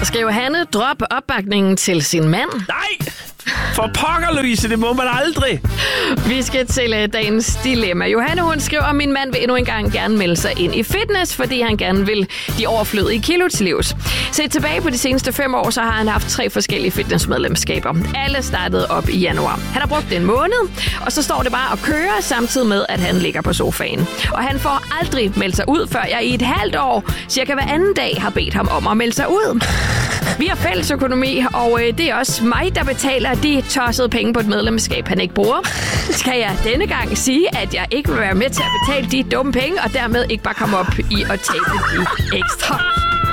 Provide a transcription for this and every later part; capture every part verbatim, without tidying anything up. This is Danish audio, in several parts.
Skal Johanne droppe opbakningen til sin mand? Nej! For pokker, Louise, det må man aldrig. Vi skal til uh, dagens dilemma. Johanne, hun skriver, min mand vil endnu engang gerne melde sig ind i fitness, fordi han gerne vil de overflødige kilo til livs. Set tilbage på de seneste fem år, så har han haft tre forskellige fitnessmedlemskaber. Alle startede op i januar. Han har brugt det en måned, og så står det bare og kører, samtidig med, at han ligger på sofaen. Og han får aldrig meldt sig ud, før jeg i et halvt år, cirka hver anden dag, har bedt ham om at melde sig ud. Vi har fælles økonomi, og øh, det er også mig, der betaler de tossede penge på et medlemskab, han ikke bruger. Skal jeg denne gang sige, at jeg ikke vil være med til at betale de dumme penge, og dermed ikke bare komme op i at tabe de ekstra?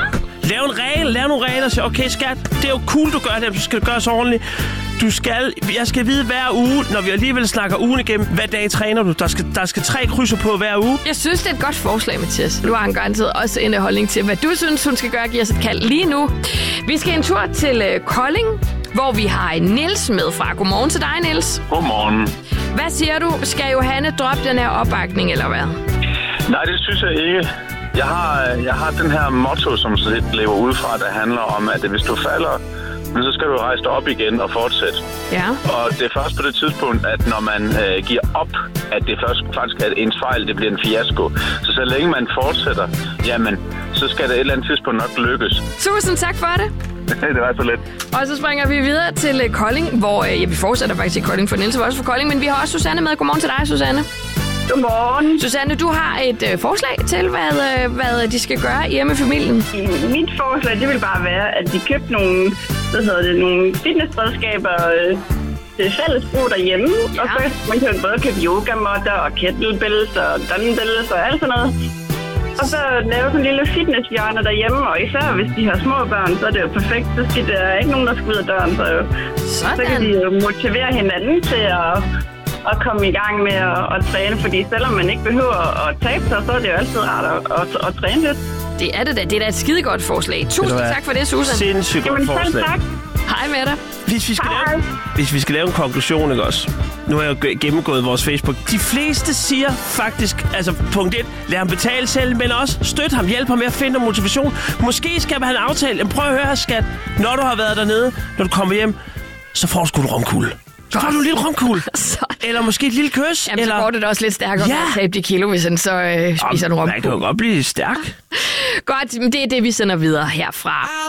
Lav en regel, lav nogle regler og sige, okay skat, det er jo cool, du gør det, du skal gøre så ordentligt. Du skal, jeg skal vide hver uge, når vi alligevel snakker ugen igennem, hvad dag træner du? Der skal, der skal tre krydser på hver uge. Jeg synes, det er et godt forslag, Mathias. Du har en garanteret også en holdning til, hvad du synes, hun skal gøre. Giv os et kald lige nu. Vi skal en tur til uh, Kolding, hvor vi har Niels med fra. Godmorgen til dig, Niels. Godmorgen. Hvad siger du? Skal Johanne droppe den her opbakning, eller hvad? Nej, det synes jeg ikke. Jeg har, jeg har den her motto, som så lidt lever udefra, der handler om, at hvis du falder, men så skal du rejse dig op igen og fortsætte. Ja. Og det er først på det tidspunkt, at når man øh, giver op, at det først faktisk er ens fejl, det bliver en fiasko. Så så længe man fortsætter, jamen, så skal det et eller andet tidspunkt nok lykkes. Tusind tak for det. Det var så lidt. Og så springer vi videre til Kolding, hvor ja, vi fortsætter faktisk i Kolding, for Niels var også for Kolding, men vi har også Susanne med. Godmorgen til dig, Susanne. Godmorgen. Susanne, du har et øh, forslag til, hvad, øh, hvad de skal gøre hjemme i familien. Mit forslag, det vil bare være, at de købte nogle, hvad hedder det, nogle fitnessredskaber øh, til fælles brug derhjemme. Ja. Og så man kan både købe yogamotter og kettlebells og dumbbells og alt sådan noget. Og så lave sådan en lille fitnesshjørne derhjemme, og især hvis de har små børn, så er det jo perfekt. Så skal der ikke nogen, der skal ud af døren, så, så kan de jo motivere hinanden til at, at komme i gang med at, at træne. Fordi selvom man ikke behøver at tabe sig, så er det jo altid rart at, at, at træne lidt. Det er det da. Det er da et skidegodt forslag. Tusind tak for det, Susan. Sindssygt godt Jamen, forslag. tak. Hej med dig. Hvis vi, skal lave, hvis vi skal lave en konklusion, ikke også? Nu har jeg jo gennemgået vores Facebook. De fleste siger faktisk, altså punkt et, lad ham betale selv, men også støt ham, hjælp ham med at finde motivation. Måske skal man have en aftale. Men prøv at høre her, skat. Når du har været dernede, når du kommer hjem, så får du sgu en romkugle. Så får du en lille romkugle. Eller måske et lille kys. Jamen, eller... så går det da også lidt stærkere Ja. at tabe de kilo, hvis han så øh, spiser en romkugle. Man kan jo godt blive stærk. Godt, det er det, vi sender videre herfra.